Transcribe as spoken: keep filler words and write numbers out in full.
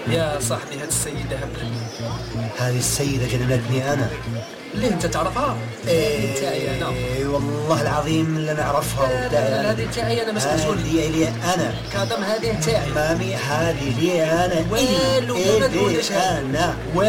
يا صاحبي هذه السيدة هبلتني. هذه السيدة جننتني أنا. ليه أنت تعرفها؟ إيه تاعي أنا. والله العظيم اللي أنا أعرفها. لا لا لا هذه تاعي أنا، مش تقول هذه لي أنا كادم، هذه تاعي مامي، هذه لي أنا. والو ما تقولش أنا